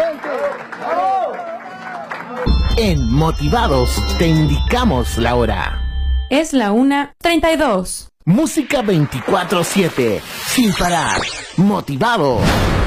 En Motivados te indicamos la hora. Es la 1:32. Música 24/7, sin parar. Motivados.